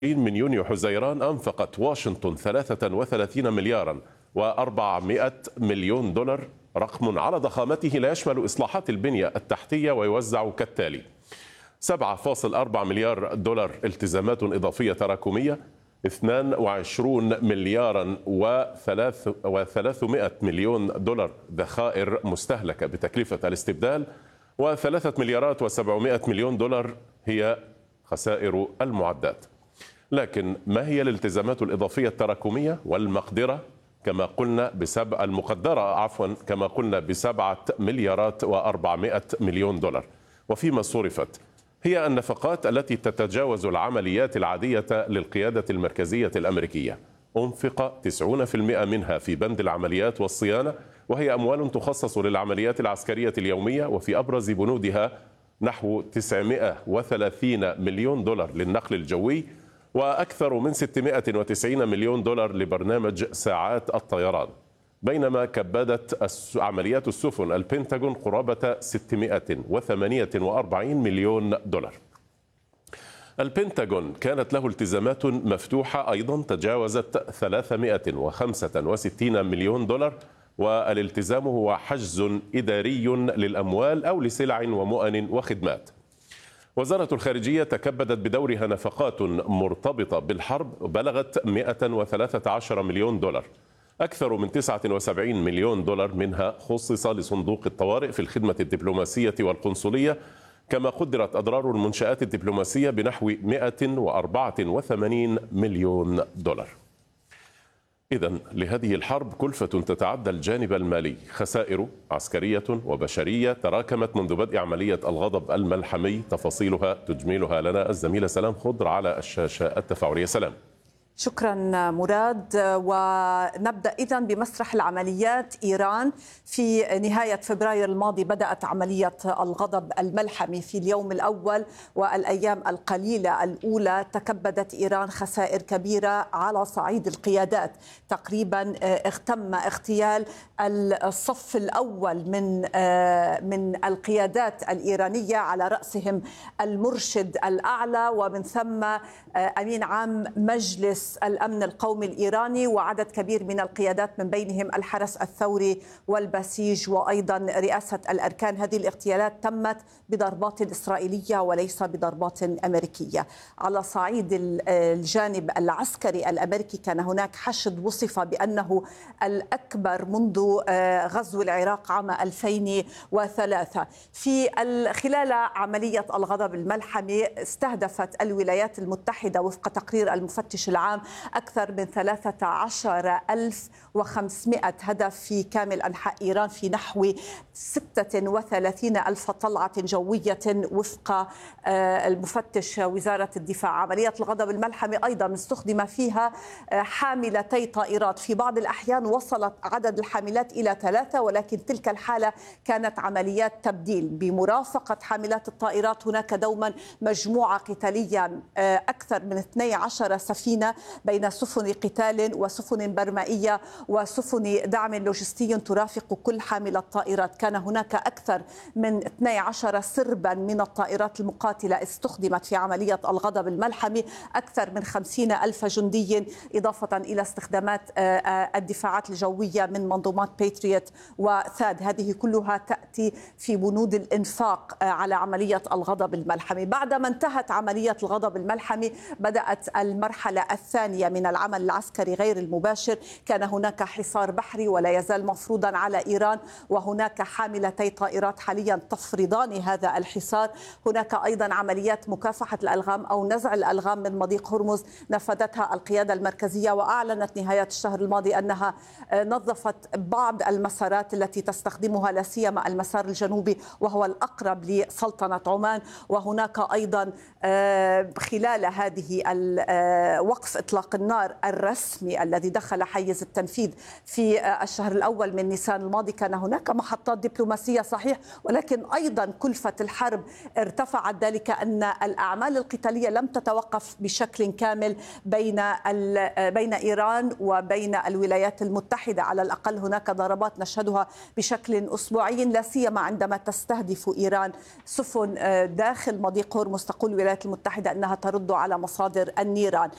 من يونيو حزيران أنفقت واشنطن 33 مليارا و400 مليون دولار، رقم على ضخامته لا يشمل إصلاحات البنية التحتية، ويوزع كالتالي: 7.4 مليار دولار التزامات إضافية تراكمية، 22 مليارا و300 مليون دولار ذخائر مستهلكة بتكلفة الاستبدال، و3 مليارات و700 مليون دولار هي خسائر المعدات. لكن ما هي الالتزامات الإضافية التراكمية والمقدرة كما قلنا كما قلنا ب7 مليارات و400 مليون دولار؟ وفيما صرفت؟ هي النفقات التي تتجاوز العمليات العادية للقيادة المركزية الأمريكية. أنفق 90% منها في بند العمليات والصيانة، وهي أموال تخصص للعمليات العسكرية اليومية، وفي أبرز بنودها نحو 930 مليون دولار للنقل الجوي، وأكثر من 690 مليون دولار لبرنامج ساعات الطيران. بينما كبدت عمليات السفن البنتاغون قرابة 648 مليون دولار. البنتاغون كانت له التزامات مفتوحة أيضا تجاوزت 365 مليون دولار، والالتزام هو حجز إداري للأموال أو لسلع ومؤن وخدمات. وزارة الخارجية تكبدت بدورها نفقات مرتبطة بالحرب بلغت 113 مليون دولار. أكثر من 79 مليون دولار منها خصص لصندوق الطوارئ في الخدمة الدبلوماسية والقنصلية، كما قدرت أضرار المنشآت الدبلوماسية بنحو 184 مليون دولار. إذن لهذه الحرب كلفة تتعدى الجانب المالي، خسائر عسكرية وبشرية تراكمت منذ بدء عملية الغضب الملحمي. تفاصيلها تجملها لنا الزميلة سلام خضر على الشاشة التفاعلية. سلام. شكرا مراد. ونبدأ إذن بمسرح العمليات. إيران في نهاية فبراير الماضي بدأت عملية الغضب الملحمي في اليوم الأول، والأيام القليلة الأولى تكبدت إيران خسائر كبيرة على صعيد القيادات. تقريبا تم اغتيال الصف الأول من القيادات الإيرانية، على رأسهم المرشد الأعلى، ومن ثم أمين عام مجلس الأمن القومي الإيراني، وعدد كبير من القيادات من بينهم الحرس الثوري والبسيج وأيضا رئاسة الأركان. هذه الاغتيالات تمت بضربات إسرائيلية وليس بضربات أمريكية. على صعيد الجانب العسكري الأمريكي كان هناك حشد وصف بأنه الأكبر منذ غزو العراق عام 2003. خلال عملية الغضب الملحمي استهدفت الولايات المتحدة وفق تقرير المفتش العام أكثر من 13,500 هدف في كامل أنحاء إيران، في نحو 36,000 طلعة جوية وفق المفتش وزارة الدفاع. عملية الغضب الملحمي أيضا استخدم فيها حاملتي طائرات، في بعض الأحيان وصلت عدد الحاملات إلى 3، ولكن تلك الحالة كانت عمليات تبديل بمرافقة حاملات الطائرات. هناك دوما مجموعة قتالية أكثر من 12 سفينة بين سفن قتال وسفن برمائية وسفن دعم لوجستي ترافق كل حامل الطائرات. كان هناك أكثر من 12 سربا من الطائرات المقاتلة استخدمت في عملية الغضب الملحمي، أكثر من 50,000 جندي، إضافة إلى استخدامات الدفاعات الجوية من منظومات باتريوت وثاد. هذه كلها تأتي في بنود الإنفاق على عملية الغضب الملحمي. بعدما انتهت عملية الغضب الملحمي بدأت المرحلة الثانية من العمل العسكري غير المباشر. كان هناك حصار بحري ولا يزال مفروضا على إيران، وهناك حاملتي طائرات حاليا تفرضان هذا الحصار. هناك أيضا عمليات مكافحة الألغام أو نزع الألغام من مضيق هرمز نفذتها القيادة المركزية، وأعلنت نهاية الشهر الماضي أنها نظفت بعض المسارات التي تستخدمها، لا سيما المسار الجنوبي وهو الأقرب لسلطنة عمان. وهناك أيضا خلال هذه وقف إطلاق النار الرسمي الذي دخل حيز التنفيذ في الشهر الأول من نيسان الماضي، كان هناك محطات دبلوماسية صحيح، ولكن أيضا كلفة الحرب ارتفعت، ذلك أن الأعمال القتالية لم تتوقف بشكل كامل بين إيران وبين الولايات المتحدة. على الأقل هناك ضربات نشهدها بشكل أسبوعي، لا سيما عندما تستهدف إيران سفن داخل مضيق هرمز. تقول الولايات المتحدة أنها ترد على مصادر النيران.